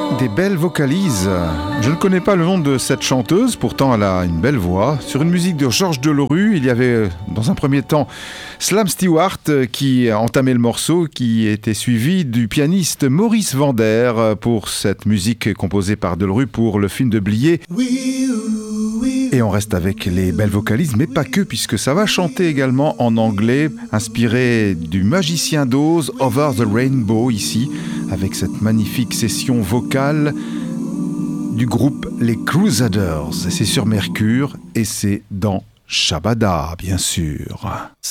Des belles vocalises. Je ne connais pas le nom de cette chanteuse, pourtant elle a une belle voix. Sur une musique de Georges Delerue, il y avait dans un premier temps Slam Stewart qui a entamé le morceau, qui était suivi du pianiste Maurice Vander pour cette musique composée par Delerue pour le film de Blier. Et on reste avec les belles vocalises, mais pas que, puisque ça va chanter également en anglais, inspiré du Magicien d'Oz, Over the Rainbow ici, avec cette magnifique session vocale du groupe Les Crusaders. C'est sur Mercure et c'est dans Shabada, bien sûr.